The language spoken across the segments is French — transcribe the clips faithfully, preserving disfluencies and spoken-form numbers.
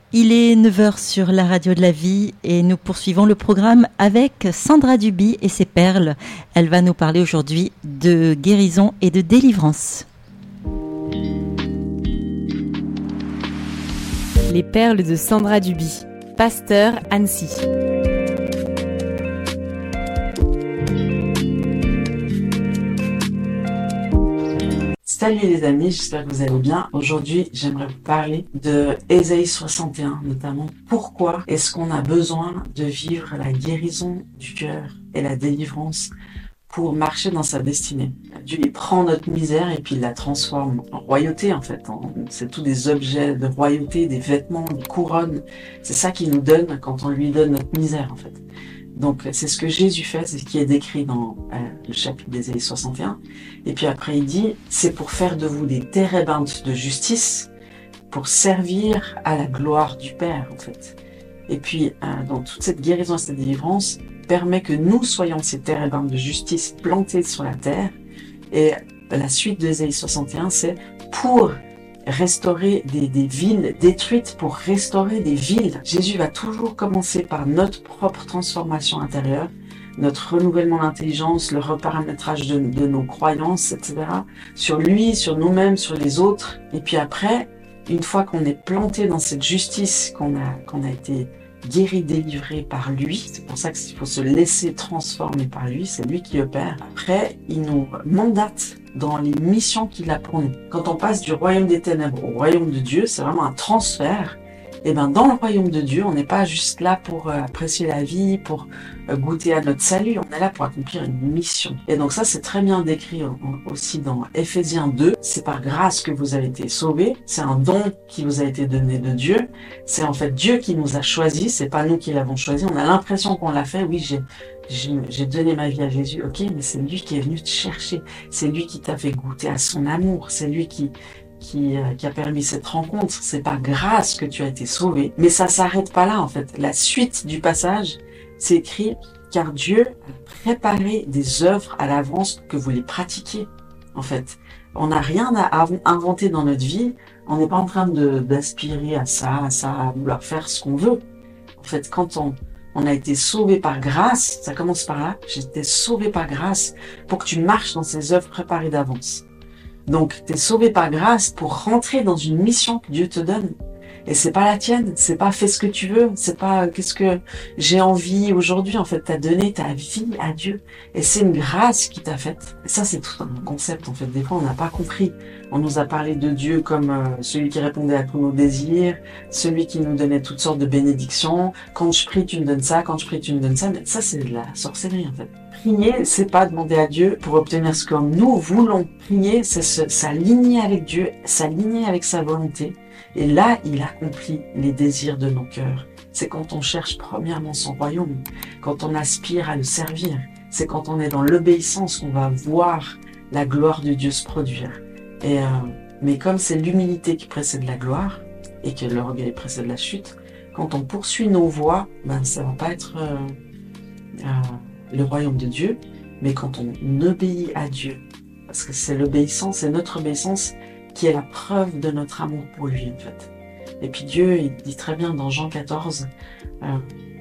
Il est neuf heures sur la radio de la vie et nous poursuivons le programme avec Sandra Duby et ses perles. Elle va nous parler aujourd'hui de guérison et de délivrance. Les perles de Sandra Duby, pasteur Annecy. Salut les amis, j'espère que vous allez bien. Aujourd'hui, j'aimerais vous parler de Ésaïe soixante et un, notamment. Pourquoi est-ce qu'on a besoin de vivre la guérison du cœur et la délivrance pour marcher dans sa destinée? Dieu, il prend notre misère et puis il la transforme en royauté, en fait. C'est tous des objets de royauté, des vêtements, des couronnes. C'est ça qu'il nous donne quand on lui donne notre misère, en fait. Donc, c'est ce que Jésus fait, c'est ce qui est décrit dans euh, le chapitre d'Ésaïe soixante et un. Et puis après, il dit, c'est pour faire de vous des térébinthes de justice, pour servir à la gloire du Père, en fait. Et puis, euh, donc, toute cette guérison et cette délivrance permet que nous soyons ces térébinthes de justice plantés sur la terre. Et la suite d'Ésaïe soixante et un, c'est pour restaurer des, des villes détruites, pour restaurer des villes. Jésus va toujours commencer par notre propre transformation intérieure, notre renouvellement d'intelligence, le reparamétrage de, de nos croyances, et cetera. Sur lui, sur nous-mêmes, sur les autres. Et puis après, une fois qu'on est planté dans cette justice, qu'on a, qu'on a été guéri, délivré par lui, c'est pour ça qu'il faut se laisser transformer par lui, c'est lui qui opère. Après, il nous mandate dans les missions qu'il a pour nous. Quand on passe du royaume des ténèbres au royaume de Dieu, c'est vraiment un transfert. Et bien dans le royaume de Dieu, on n'est pas juste là pour euh, apprécier la vie, pour euh, goûter à notre salut, on est là pour accomplir une mission. Et donc ça, c'est très bien décrit euh, aussi dans Éphésiens deux. C'est par grâce que vous avez été sauvés, c'est un don qui vous a été donné de Dieu. C'est en fait Dieu qui nous a choisis, c'est pas nous qui l'avons choisi. On a l'impression qu'on l'a fait, oui, j'ai J'ai, j'ai donné ma vie à Jésus, ok, mais c'est lui qui est venu te chercher, c'est lui qui t'a fait goûter à son amour, c'est lui qui, qui, euh, qui a permis cette rencontre, c'est par grâce que tu as été sauvé, mais ça s'arrête pas là en fait. La suite du passage, c'est écrit, car Dieu a préparé des œuvres à l'avance que vous les pratiquiez, en fait. On n'a rien à inventer dans notre vie, on n'est pas en train de, d'aspirer à ça, à ça, à vouloir faire ce qu'on veut. En fait, quand on On a été sauvé par grâce, ça commence par là, j'ai été sauvé par grâce pour que tu marches dans ces œuvres préparées d'avance. Donc, tu es sauvé par grâce pour rentrer dans une mission que Dieu te donne. Et c'est pas la tienne, c'est pas fais ce que tu veux, c'est pas qu'est-ce que j'ai envie aujourd'hui. En fait, t'as donné ta vie à Dieu. Et c'est une grâce qui t'a faite. Et ça, c'est tout un concept. En fait, des fois, on n'a pas compris. On nous a parlé de Dieu comme euh, celui qui répondait à tous nos désirs, celui qui nous donnait toutes sortes de bénédictions. Quand je prie, tu me donnes ça. Quand je prie, tu me donnes ça. Mais ça, c'est de la sorcellerie, en fait. Prier, c'est pas demander à Dieu pour obtenir ce que nous voulons. Prier, c'est se, s'aligner avec Dieu, s'aligner avec sa volonté. Et là, il accomplit les désirs de nos cœurs. C'est quand on cherche premièrement son royaume, quand on aspire à le servir. C'est quand on est dans l'obéissance qu'on va voir la gloire de Dieu se produire. Et euh, mais comme c'est l'humilité qui précède la gloire, et que l'orgueil précède la chute, quand on poursuit nos voies, ben ça va pas être euh, euh, le royaume de Dieu, mais quand on obéit à Dieu, parce que c'est l'obéissance, c'est notre obéissance qui est la preuve de notre amour pour lui, en fait. Et puis Dieu, il dit très bien dans Jean quatorze, euh,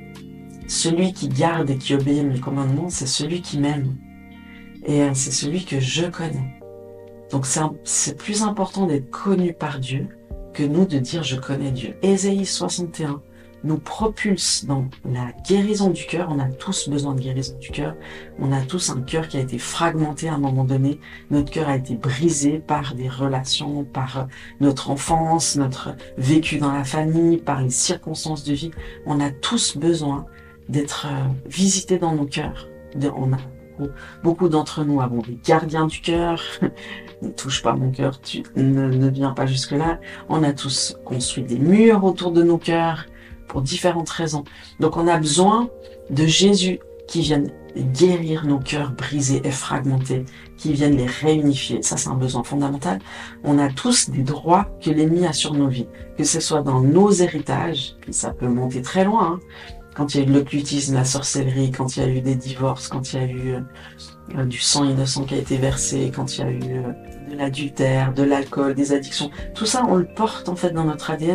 celui qui garde et qui obéit à mes commandements, c'est celui qui m'aime. Et euh, c'est celui que je connais. Donc c'est, un, c'est plus important d'être connu par Dieu que nous de dire je connais Dieu. Ésaïe soixante et un nous propulse dans la guérison du cœur. On a tous besoin de guérison du cœur. On a tous un cœur qui a été fragmenté à un moment donné. Notre cœur a été brisé par des relations, par notre enfance, notre vécu dans la famille, par les circonstances de vie. On a tous besoin d'être visités dans nos cœurs. On a beaucoup d'entre nous avons des gardiens du cœur. Ne touche pas mon cœur, tu ne, ne viens pas jusque-là. On a tous construit des murs autour de nos cœurs pour différentes raisons. Donc on a besoin de Jésus qui vienne guérir nos cœurs brisés et fragmentés, qui vienne les réunifier. Ça, c'est un besoin fondamental. On a tous des droits que l'ennemi a sur nos vies, que ce soit dans nos héritages, puis ça peut monter très loin, hein. Quand il y a eu l'occultisme, la sorcellerie, quand il y a eu des divorces, quand il y a eu euh, du sang innocent qui a été versé, quand il y a eu euh, de l'adultère, de l'alcool, des addictions, tout ça, on le porte en fait dans notre A D N.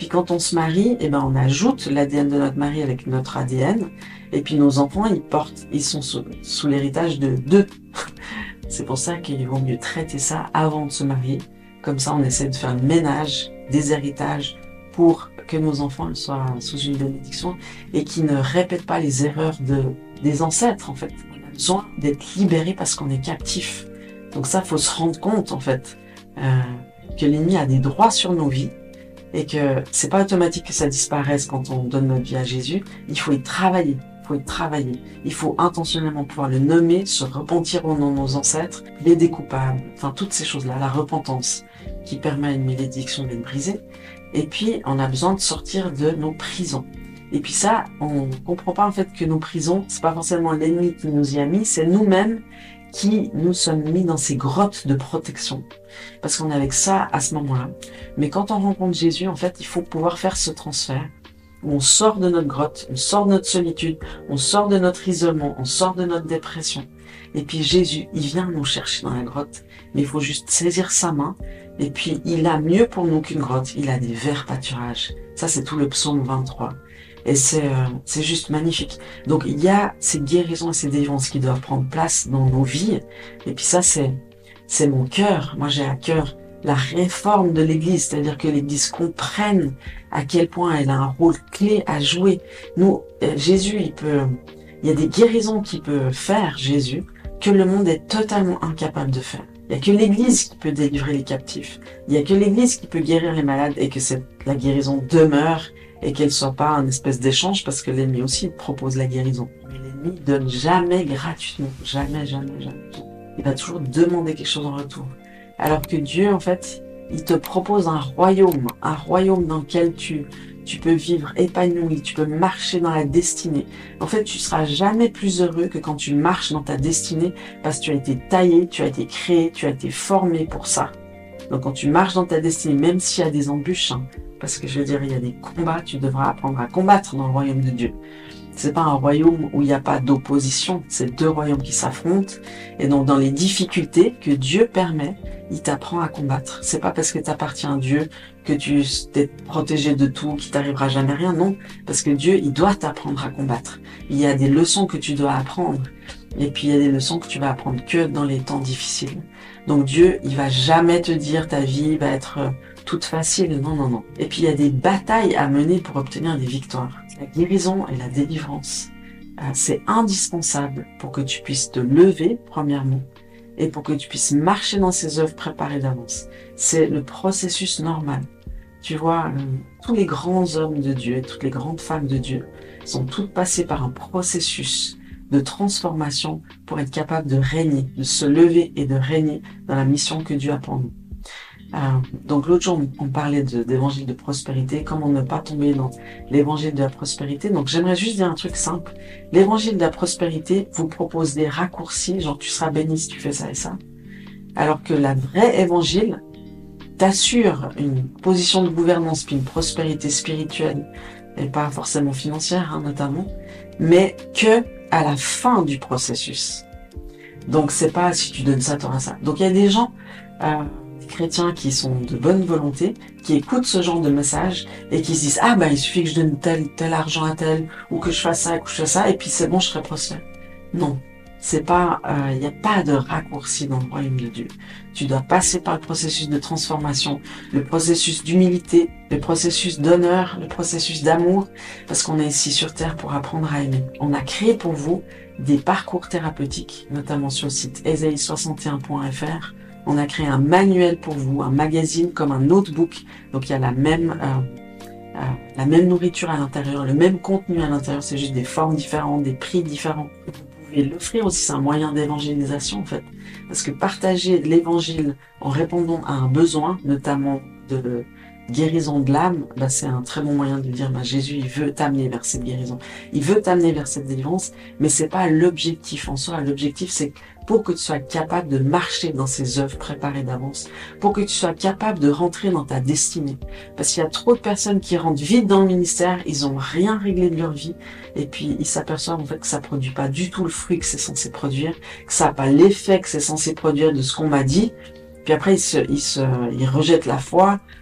Puis quand on se marie, eh ben on ajoute l'A D N de notre mari avec notre A D N. Et puis nos enfants, ils portent, ils sont sous, sous l'héritage de deux. C'est pour ça qu'il vaut mieux traiter ça avant de se marier. Comme ça, on essaie de faire le ménage des héritages pour que nos enfants soient sous une bénédiction et qu'ils ne répètent pas les erreurs de, des ancêtres, en fait. On a besoin d'être libérés parce qu'on est captif. Donc ça, faut se rendre compte, en fait, euh, que l'ennemi a des droits sur nos vies et que c'est pas automatique que ça disparaisse quand on donne notre vie à Jésus. Il faut y travailler. Il faut y travailler. Il faut intentionnellement pouvoir le nommer, se repentir au nom de nos ancêtres, plaider coupable, enfin toutes ces choses-là, la repentance qui permet à une malédiction d'être brisée. Et puis, on a besoin de sortir de nos prisons. Et puis ça, on comprend pas en fait que nos prisons, c'est pas forcément l'ennemi qui nous y a mis, c'est nous-mêmes qui nous sommes mis dans ces grottes de protection. Parce qu'on est avec ça à ce moment-là. Mais quand on rencontre Jésus, en fait, il faut pouvoir faire ce transfert. Où on sort de notre grotte, on sort de notre solitude, on sort de notre isolement, on sort de notre dépression. Et puis Jésus, il vient nous chercher dans la grotte. Mais il faut juste saisir sa main. Et puis, il a mieux pour nous qu'une grotte. Il a des verts pâturages. Ça, c'est tout le psaume vingt-trois. Et c'est euh, c'est juste magnifique. Donc, il y a ces guérisons et ces délivrances qui doivent prendre place dans nos vies. Et puis ça, c'est c'est mon cœur. Moi, j'ai à cœur la réforme de l'Église. C'est-à-dire que l'Église comprenne à quel point elle a un rôle clé à jouer. Nous, euh, Jésus, il peut... Il y a des guérisons qu'il peut faire, Jésus, que le monde est totalement incapable de faire. Il n'y a que l'Église qui peut délivrer les captifs. Il n'y a que l'Église qui peut guérir les malades et que cette, la guérison demeure et qu'elle soit pas un espèce d'échange parce que l'ennemi aussi propose la guérison. Mais l'ennemi donne jamais gratuitement. Jamais, jamais, jamais. Il va toujours demander quelque chose en retour. Alors que Dieu, en fait, il te propose un royaume. Un royaume dans lequel tu, tu peux vivre épanoui, tu peux marcher dans la destinée. En fait, tu seras jamais plus heureux que quand tu marches dans ta destinée parce que tu as été taillé, tu as été créé, tu as été formé pour ça. Donc quand tu marches dans ta destinée, même s'il y a des embûches, hein, parce que je veux dire, il y a des combats, tu devras apprendre à combattre dans le royaume de Dieu. C'est pas un royaume où il n'y a pas d'opposition, c'est deux royaumes qui s'affrontent. Et donc dans les difficultés que Dieu permet, il t'apprend à combattre. C'est pas parce que tu appartiens à Dieu que tu t'es protégé de tout, qu'il t'arrivera jamais rien, non. Parce que Dieu, il doit t'apprendre à combattre. Il y a des leçons que tu dois apprendre. Et puis il y a des leçons que tu vas apprendre que dans les temps difficiles. Donc Dieu, il va jamais te dire ta vie va être toute facile. Non, non, non. Et puis il y a des batailles à mener pour obtenir des victoires. La guérison et la délivrance, euh, c'est indispensable pour que tu puisses te lever, premièrement, et pour que tu puisses marcher dans ces œuvres préparées d'avance. C'est le processus normal. Tu vois, euh, tous les grands hommes de Dieu et toutes les grandes femmes de Dieu sont toutes passées par un processus de transformation pour être capables de régner, de se lever et de régner dans la mission que Dieu a pour nous. Euh, donc l'autre jour, on parlait de, d'évangile de prospérité, comment ne pas tomber dans l'évangile de la prospérité. Donc j'aimerais juste dire un truc simple. L'évangile de la prospérité vous propose des raccourcis, genre tu seras béni si tu fais ça et ça. Alors que la vraie évangile t'assure une position de gouvernance puis une prospérité spirituelle et pas forcément financière, hein, notamment, mais que à la fin du processus. Donc c'est pas si tu donnes ça, tu auras ça. Donc il y a des gens... Euh, chrétiens qui sont de bonne volonté, qui écoutent ce genre de message et qui se disent « Ah ben il suffit que je donne tel, tel argent à tel, ou que je fasse ça, ou que je fasse ça, et puis c'est bon, je serai prospère. » Non, c'est pas, il euh, n'y a pas de raccourci dans le royaume de Dieu. Tu dois passer par le processus de transformation, le processus d'humilité, le processus d'honneur, le processus d'amour, parce qu'on est ici sur terre pour apprendre à aimer. On a créé pour vous des parcours thérapeutiques, notamment sur le site Esaïe soixante et un point F R. On a créé un manuel pour vous, un magazine comme un notebook. Donc il y a la même, euh, euh, la même nourriture à l'intérieur, le même contenu à l'intérieur, c'est juste des formes différentes, des prix différents. Vous pouvez l'offrir aussi, c'est un moyen d'évangélisation en fait. Parce que partager l'évangile en répondant à un besoin, notamment de guérison de l'âme, bah, c'est un très bon moyen de dire bah, Jésus il veut t'amener vers cette guérison, il veut t'amener vers cette délivrance, mais c'est pas l'objectif en soi. L'objectif c'est pour que tu sois capable de marcher dans ces œuvres préparées d'avance, pour que tu sois capable de rentrer dans ta destinée. Parce qu'il y a trop de personnes qui rentrent vite dans le ministère, ils ont rien réglé de leur vie, et puis ils s'aperçoivent en fait que ça produit pas du tout le fruit que c'est censé produire, que ça n'a pas l'effet que c'est censé produire de ce qu'on m'a dit, puis après ils se, ils se, ils rejettent la foi,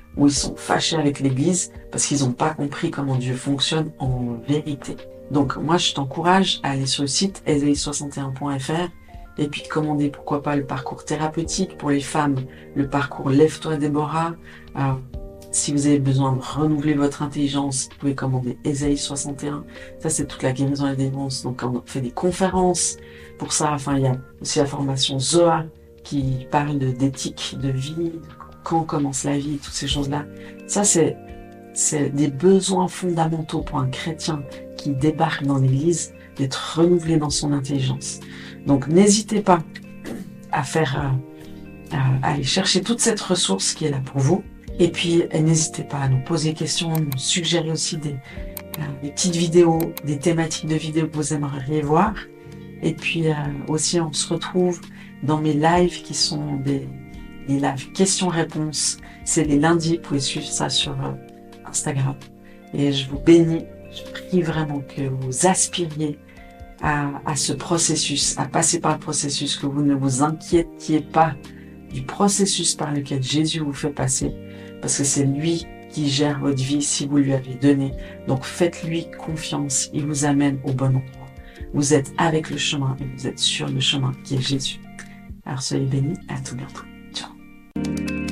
où ils sont fâchés avec l'Église parce qu'ils n'ont pas compris comment Dieu fonctionne en vérité. Donc moi, je t'encourage à aller sur le site Ésaïe soixante et un point F R et puis de commander, pourquoi pas, le parcours thérapeutique pour les femmes, le parcours Lève-toi Déborah. Euh, si vous avez besoin de renouveler votre intelligence, vous pouvez commander Ésaïe soixante et un. Ça, c'est toute la guérison et la délivrance. Donc on fait des conférences pour ça. Enfin, il y a aussi la formation Zoa qui parle de, d'éthique, de vie, quand commence la vie, toutes ces choses-là. Ça, c'est, c'est des besoins fondamentaux pour un chrétien qui débarque dans l'église, d'être renouvelé dans son intelligence. Donc, n'hésitez pas à faire, euh, à aller chercher toute cette ressource qui est là pour vous. Et puis, n'hésitez pas à nous poser des questions, nous suggérer aussi des, euh, des petites vidéos, des thématiques de vidéos que vous aimeriez voir. Et puis, euh, aussi, on se retrouve dans mes lives qui sont des, des lives questions-réponses. C'est les lundis, vous pouvez suivre ça sur euh, Instagram. Et je vous bénis, je prie vraiment que vous aspiriez à, à ce processus, à passer par le processus, que vous ne vous inquiétiez pas du processus par lequel Jésus vous fait passer, parce que c'est lui qui gère votre vie si vous lui avez donné. Donc faites-lui confiance, il vous amène au bon endroit. Vous êtes avec le chemin et vous êtes sur le chemin qui est Jésus. Alors soyez bénis, à tout bientôt.